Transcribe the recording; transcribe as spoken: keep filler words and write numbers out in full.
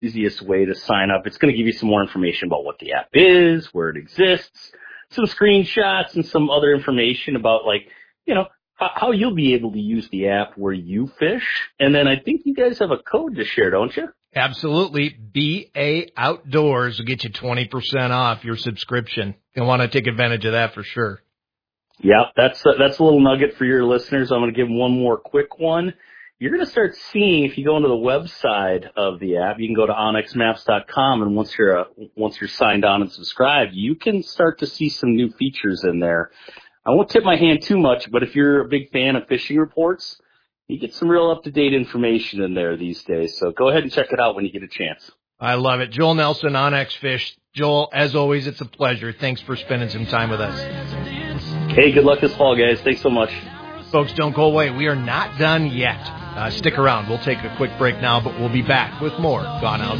easiest way to sign up. It's going to give you some more information about what the app is, where it exists, some screenshots, and some other information about, like, you know, how, how you'll be able to use the app where you fish. And then I think you guys have a code to share, don't you? Absolutely. B A Outdoors will get you twenty percent off your subscription. You'll want to take advantage of that for sure. Yeah, that's a, that's a little nugget for your listeners. I'm going to give one more quick one. You're going to start seeing, if you go into the website of the app, you can go to onX Maps dot com, and once you're uh, once you're signed on and subscribed, you can start to see some new features in there. I won't tip my hand too much, but if you're a big fan of fishing reports, you get some real up-to-date information in there these days. So go ahead and check it out when you get a chance. I love it. Joel Nelson, onX Fish. Joel, as always, it's a pleasure. Thanks for spending some time with us. Hey, good luck this fall, guys. Thanks so much. Folks, don't go away. We are not done yet. Uh, stick around. We'll take a quick break now, but we'll be back with more Gone Outdoors.